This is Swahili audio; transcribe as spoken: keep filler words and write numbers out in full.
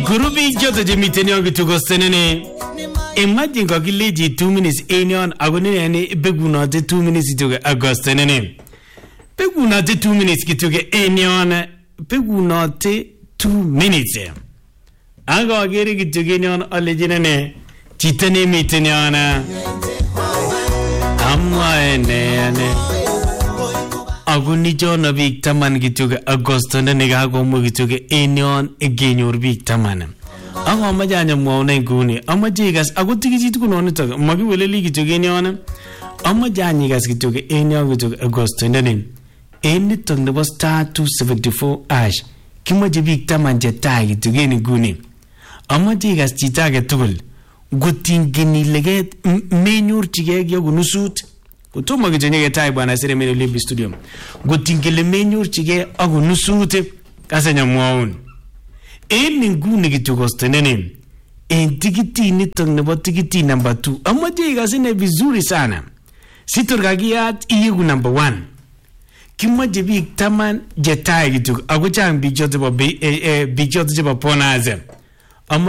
Kurubik choto chemiten yon kitukostenene. Imagine kakileji two minutes en yon akone ne bekunote two minutes kituke agostenene. Bekunote two minutes kituke en yon bekunote two minutes. Ako agere kituke en yon alejinene chito nemiten yon. Amwa ene ane. Aguni jono bik taman kituke agostenene kakomu kituke en yon genyor bik taman. Ako amajanya mwaone nguni amajigas akutikijitu kunonito magiweleli kituke nyona amajanyigas kituke enyo kituke August ndene enito nebo star two seventy-four ash kimaje bik taman je tai kituke nguni amajigas chitake tugul gutingini leget menyorchige yogunusut kutoma kijenyege tai bwana sire mele libi studio gutingile menyorchige agunusut kasanya mwaone en nguni kitukostenene en tikiti nitong nebo tikiti number two amaje ikasine vizuri sana sitor kagiat iyiku number one kimaje bik taman jetai kituk ako chang bichote bo bichote chebo ponaze